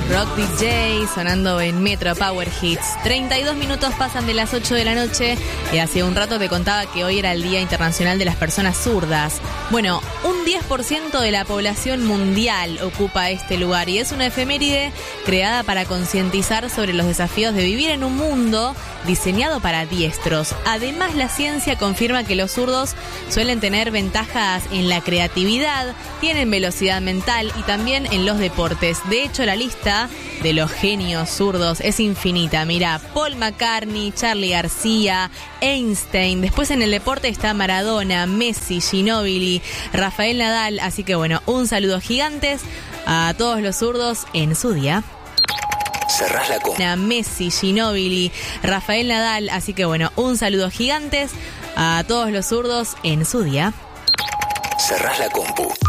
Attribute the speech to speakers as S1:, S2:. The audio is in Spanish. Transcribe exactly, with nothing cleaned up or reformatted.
S1: Rock D J sonando en Metro Power Hits. treinta y dos minutos pasan de las ocho de la noche y hace un rato te contaba que hoy era el Día Internacional de las Personas Zurdas. Bueno, un diez por ciento de la población mundial ocupa este lugar y es una efeméride creada para concientizar sobre los desafíos de vivir en un mundo diseñado para diestros. Además, la ciencia confirma que los zurdos suelen tener ventajas en la creatividad, tienen velocidad mental y también en los deportes. De hecho, la lista de los genios zurdos es infinita. Mira, Paul McCartney, Charly García, Einstein. Después en el deporte está Maradona, Messi, Ginóbili, Rafael Nadal. Así que bueno, un saludo gigantes a todos los zurdos en su día.
S2: Cerrás la compu.
S1: Messi, Ginóbili, Rafael Nadal. Así que bueno, un saludo gigantes a todos los zurdos en su día.
S2: Cerrás la compu.